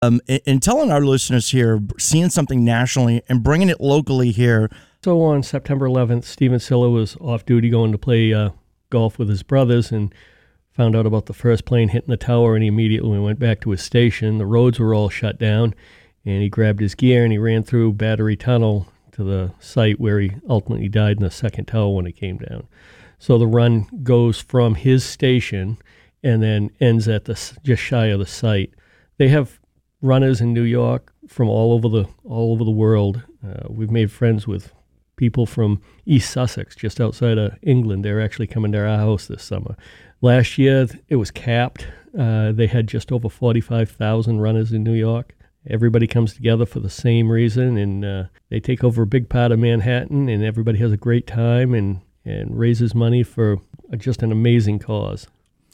and telling our listeners here, seeing something nationally and bringing it locally here. So on September 11th, Steven Silla was off duty going to play golf with his brothers and found out about the first plane hitting the tower, and he immediately went back to his station. The roads were all shut down, and he grabbed his gear and he ran through Battery Tunnel to the site where he ultimately died in the second tower when it came down. So the run goes from his station and then ends at just shy of the site. They have runners in New York from all over the world. We've made friends with people from East Sussex, just outside of England. They're actually coming to our house this summer. Last year, it was capped. They had just over 45,000 runners in New York. Everybody comes together for the same reason, and they take over a big part of Manhattan, and everybody has a great time and raises money for just an amazing cause.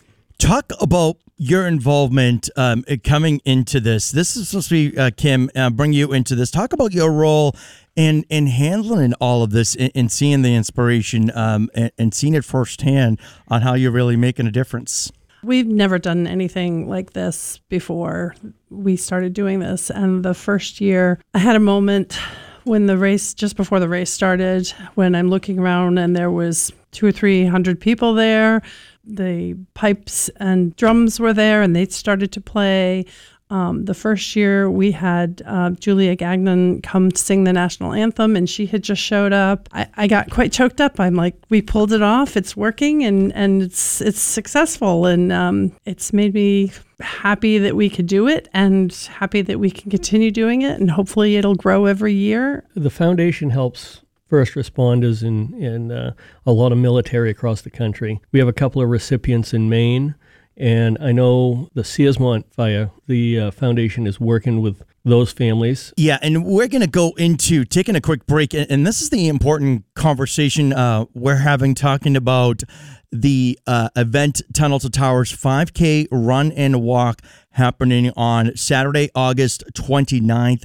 Talk about your involvement coming into this. This is supposed to be, Kim, bring you into this. Talk about your role in handling all of this and seeing the inspiration and seeing it firsthand on how you're really making a difference. We've never done anything like this before we started doing this. And the first year, I had a moment when just before the race started, when I'm looking around and there was 200 or 300 people there. The pipes and drums were there, and they started to play. The first year, we had Julia Gagnon come sing the national anthem, and she had just showed up. I got quite choked up. I'm like, we pulled it off. It's working, and it's successful, and it's made me happy that we could do it, and happy that we can continue doing it, and hopefully it'll grow every year. The foundation helps first responders and a lot of military across the country. We have a couple of recipients in Maine, and I know the Searsmont fire, the foundation is working with those families. Yeah, and we're going to go into taking a quick break, and this is the important conversation we're having, talking about the event Tunnel to Towers 5K Run and Walk happening on Saturday, August 29th.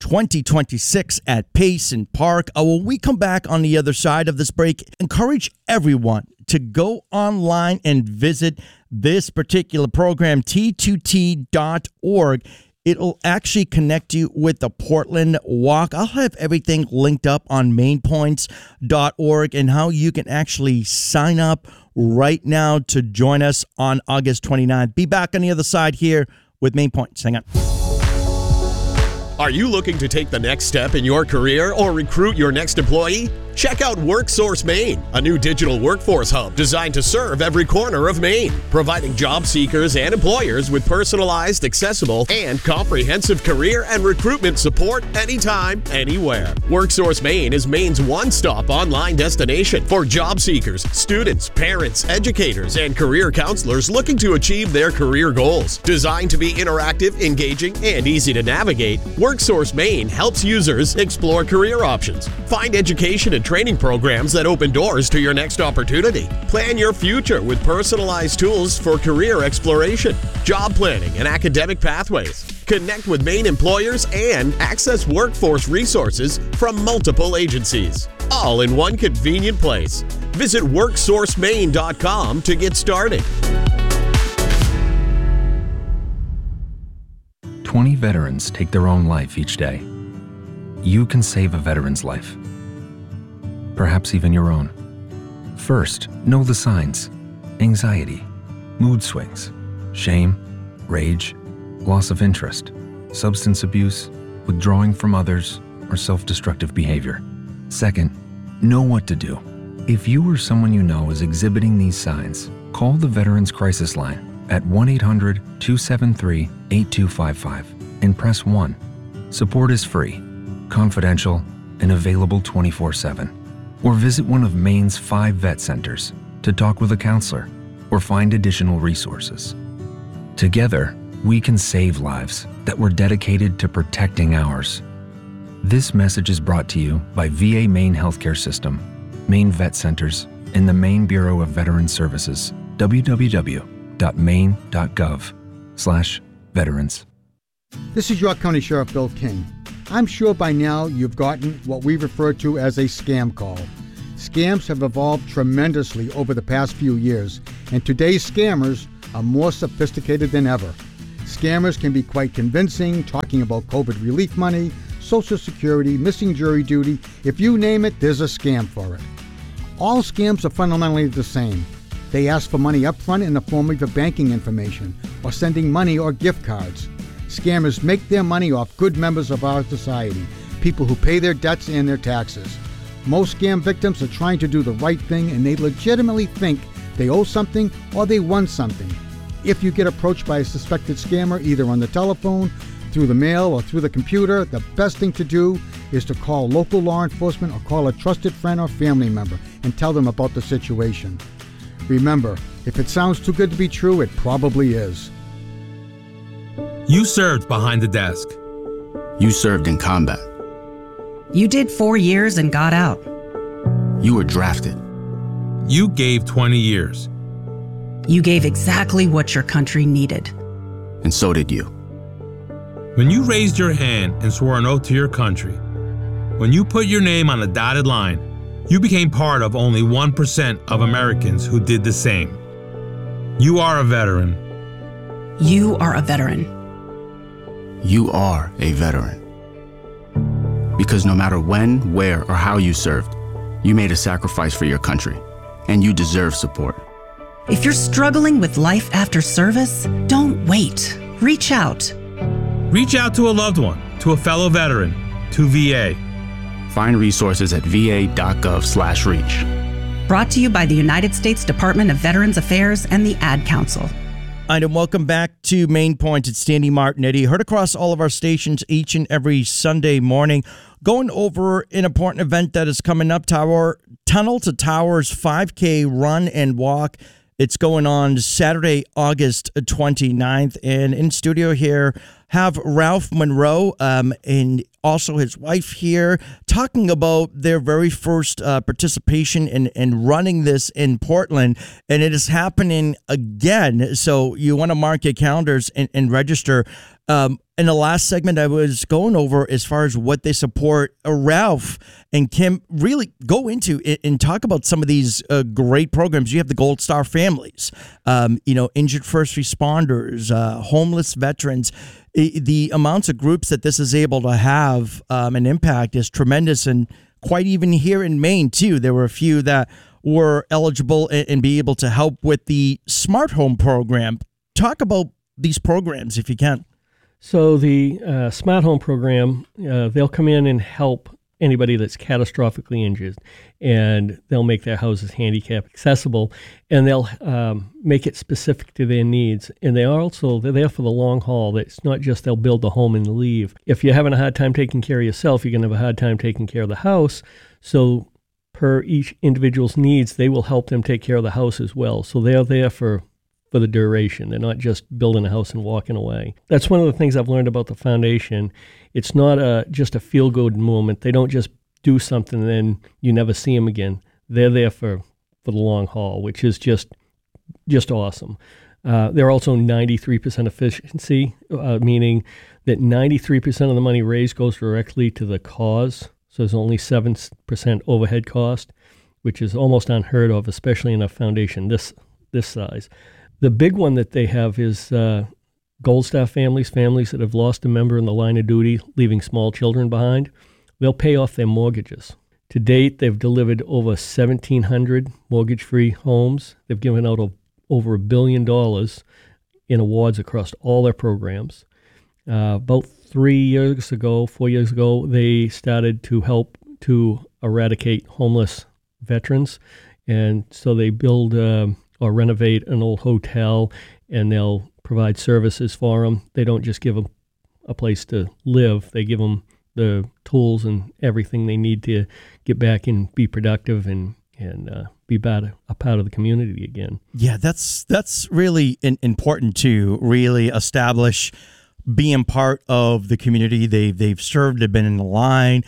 2026 at Payson Park. When we come back on the other side of this break, encourage everyone to go online and visit this particular program, T2T.org. It'll actually connect you with the Portland Walk. I'll have everything linked up on mainpoints.org and how you can actually sign up right now to join us on August 29th. Be back on the other side here with Main Points. Hang on. Are you looking to take the next step in your career or recruit your next employee? Check out WorkSource Maine, a new digital workforce hub designed to serve every corner of Maine, providing job seekers and employers with personalized, accessible, and comprehensive career and recruitment support anytime, anywhere. WorkSource Maine is Maine's one-stop online destination for job seekers, students, parents, educators, and career counselors looking to achieve their career goals. Designed to be interactive, engaging, and easy to navigate, WorkSource Maine helps users explore career options, find education and training programs that open doors to your next opportunity. Plan your future with personalized tools for career exploration, job planning, and academic pathways. Connect with Maine employers and access workforce resources from multiple agencies, all in one convenient place. Visit WorkSourceMaine.com to get started. 20 veterans take their own life each day. You can save a veteran's life. Perhaps even your own. First, know the signs: anxiety, mood swings, shame, rage, loss of interest, substance abuse, withdrawing from others, or self-destructive behavior. Second, know what to do. If you or someone you know is exhibiting these signs, call the Veterans Crisis Line at 1-800-273-8255 and press 1. Support is free, confidential, and available 24/7. Or visit one of Maine's 5 vet centers to talk with a counselor or find additional resources. Together, we can save lives that were dedicated to protecting ours. This message is brought to you by VA Maine Healthcare System, Maine Vet Centers, and the Maine Bureau of Veterans Services, www.maine.gov/veterans. This is York County Sheriff Bill King. I'm sure by now you've gotten what we refer to as a scam call. Scams have evolved tremendously over the past few years, and today's scammers are more sophisticated than ever. Scammers can be quite convincing, talking about COVID relief money, Social Security, missing jury duty. If you name it, there's a scam for it. All scams are fundamentally the same. They ask for money up front in the form of your banking information or sending money or gift cards. Scammers make their money off good members of our society, people who pay their debts and their taxes. Most scam victims are trying to do the right thing and they legitimately think they owe something or they won something. If you get approached by a suspected scammer, either on the telephone, through the mail, or through the computer, the best thing to do is to call local law enforcement or call a trusted friend or family member and tell them about the situation. Remember, if it sounds too good to be true, it probably is. You served behind the desk. You served in combat. You did 4 years and got out. You were drafted. You gave 20 years. You gave exactly what your country needed. And so did you. When you raised your hand and swore an oath to your country, when you put your name on a dotted line, you became part of only 1% of Americans who did the same. You are a veteran. You are a veteran. You are a veteran. Because no matter when, where, or how you served, you made a sacrifice for your country, and you deserve support. If you're struggling with life after service, don't wait. Reach out. Reach out to a loved one, to a fellow veteran, to VA. Find resources at va.gov/reach. Brought to you by the United States Department of Veterans Affairs and the Ad Council. And welcome back to Main Point. It's Danny Martinetti. Heard across all of our stations each and every Sunday morning, going over an important event that is coming up, Tunnel to Towers 5K Run and Walk. It's going on Saturday, August 29th. And in studio here, have Ralph Monroe and also his wife here talking about their very first participation in running this in Portland. And it is happening again. So you want to mark your calendars and register. In the last segment, I was going over as far as what they support. Ralph and Kim really go into it and talk about some of these great programs. You have the Gold Star families, injured first responders, homeless veterans. The amounts of groups that this is able to have an impact is tremendous. And quite even here in Maine, too, there were a few that were eligible and be able to help with the Smart Home program. Talk about these programs if you can. So the Smart Home program, they'll come in and help anybody that's catastrophically injured, and they'll make their houses handicap accessible, and they'll make it specific to their needs. And they're there for the long haul. It's not just they'll build the home and leave. If you're having a hard time taking care of yourself, you're going to have a hard time taking care of the house. So per each individual's needs, they will help them take care of the house as well. So they're there for the duration. They're not just building a house and walking away. That's one of the things I've learned about the foundation. It's not just a feel-good moment. They don't just do something and then you never see them again. They're there for the long haul, which is just awesome. They're also 93% efficiency, meaning that 93% of the money raised goes directly to the cause. So there's only 7% overhead cost, which is almost unheard of, especially in a foundation this size. The big one that they have is Gold Star families that have lost a member in the line of duty, leaving small children behind. They'll pay off their mortgages. To date, they've delivered over 1,700 mortgage-free homes. They've given out over $1 billion in awards across all their programs. About 4 years ago, they started to help to eradicate homeless veterans. And so they build or renovate an old hotel, and they'll provide services for them. They don't just give them a place to live. They give them the tools and everything they need to get back and be productive and be a part of the community again. Yeah, that's really important to really establish being part of the community. They've served, they've been in the line,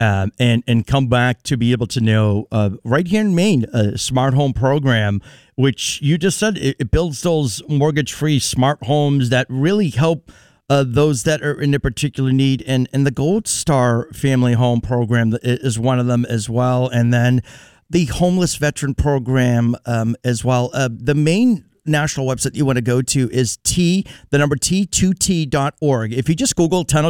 and come back to be able to know right here in Maine, a Smart Home program, which you just said it builds those mortgage-free smart homes that really help those that are in a particular need. And the Gold Star Family Home program is one of them as well. And then the homeless veteran program as well. The Maine national website you want to go to is T2T.org. If you just Google tunnel